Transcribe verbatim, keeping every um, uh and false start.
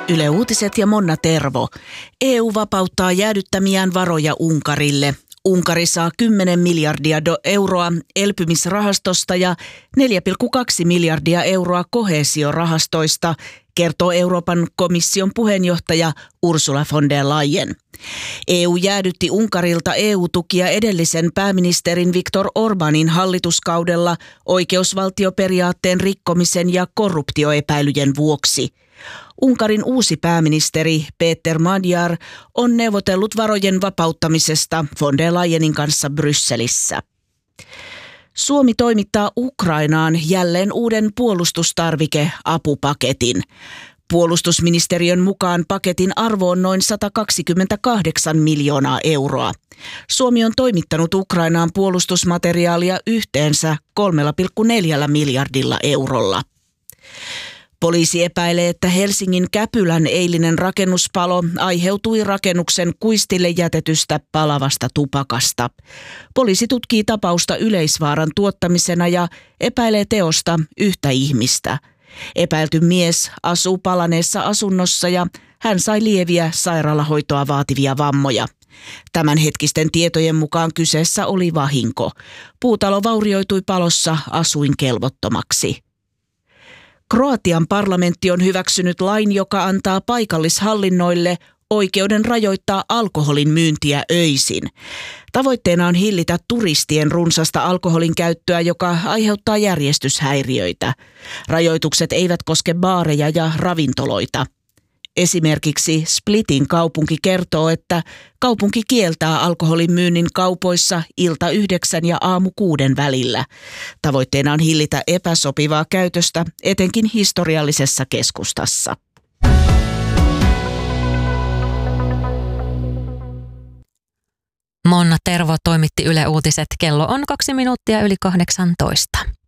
Yle Uutiset ja Monna Tervo. E U vapauttaa jäädyttämiään varoja Unkarille. Unkari saa kymmenen miljardia do- euroa elpymisrahastosta ja neljä pilkku kaksi miljardia euroa koheesiorahastoista, kertoo Euroopan komission puheenjohtaja Ursula von der Leyen. E U jäädytti Unkarilta E U-tukia edellisen pääministerin Viktor Orbánin hallituskaudella oikeusvaltioperiaatteen rikkomisen ja korruptioepäilyjen vuoksi. Unkarin uusi pääministeri Péter Magyar on neuvotellut varojen vapauttamisesta von der Leyenin kanssa Brysselissä. Suomi toimittaa Ukrainaan jälleen uuden puolustustarvike-apupaketin. Puolustusministeriön mukaan paketin arvo on noin sata kaksikymmentäkahdeksan miljoonaa euroa. Suomi on toimittanut Ukrainaan puolustusmateriaalia yhteensä kolme pilkku neljä miljardilla eurolla. Poliisi epäilee, että Helsingin Käpylän eilinen rakennuspalo aiheutui rakennuksen kuistille jätetystä palavasta tupakasta. Poliisi tutkii tapausta yleisvaaran tuottamisena ja epäilee teosta yhtä ihmistä. Epäilty mies asuu palaneessa asunnossa ja hän sai lieviä sairaalahoitoa vaativia vammoja. Tämänhetkisten tietojen mukaan kyseessä oli vahinko. Puutalo vaurioitui palossa asuinkelvottomaksi. Kroatian parlamentti on hyväksynyt lain, joka antaa paikallishallinnoille oikeuden rajoittaa alkoholin myyntiä öisin. Tavoitteena on hillitä turistien runsasta alkoholin käyttöä, joka aiheuttaa järjestyshäiriöitä. Rajoitukset eivät koske baareja ja ravintoloita. Esimerkiksi Splitin kaupunki kertoo, että kaupunki kieltää alkoholin myynnin kaupoissa ilta yhdeksän ja aamu kuuden välillä. Tavoitteena on hillitä epäsopivaa käytöstä, etenkin historiallisessa keskustassa. Monna Tervo toimitti Yle Uutiset. Kello on kaksi minuuttia yli kahdeksantoista.